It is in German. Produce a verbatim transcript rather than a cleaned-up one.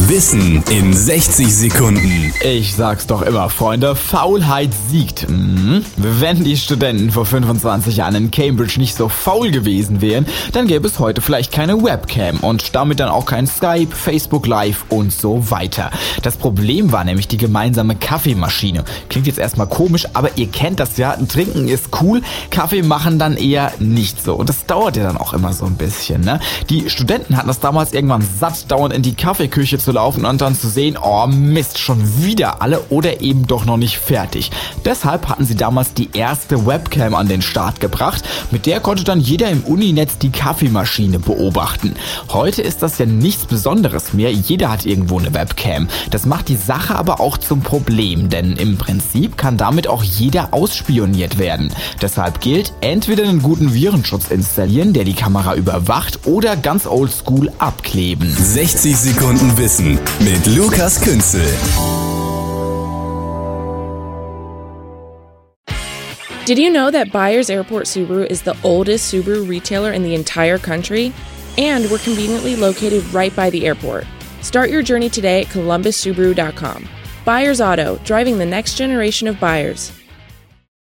Wissen in sechzig Sekunden. Ich sag's doch immer, Freunde, Faulheit siegt. Mhm. Wenn die Studenten vor fünfundzwanzig Jahren in Cambridge nicht so faul gewesen wären, dann gäbe es heute vielleicht keine Webcam und damit dann auch kein Skype, Facebook Live und so weiter. Das Problem war nämlich die gemeinsame Kaffeemaschine. Klingt jetzt erstmal komisch, aber ihr kennt das ja, Trinken ist cool, Kaffee machen dann eher nicht so. Und das dauert ja dann auch immer so ein bisschen, ne? Die Studenten hatten das damals irgendwann satt, dauernd in die Kaffeeküche zu laufen und dann zu sehen, oh Mist, schon wieder alle oder eben doch noch nicht fertig. Deshalb hatten sie damals die erste Webcam an den Start gebracht. Mit der konnte dann jeder im Uninetz die Kaffeemaschine beobachten. Heute ist das ja nichts Besonderes mehr. Jeder hat irgendwo eine Webcam. Das macht die Sache aber auch zum Problem, denn im Prinzip kann damit auch jeder ausspioniert werden. Deshalb gilt, entweder einen guten Virenschutz installieren, der die Kamera überwacht, oder ganz oldschool abkleben. sechzig Sekunden Wissen mit Lukas Künzel. Did you know that Byers Airport Subaru is the oldest Subaru retailer in the entire country? And we're conveniently located right by the airport. Start your journey today at columbus subaru dot com. Byers Auto, driving the next generation of buyers.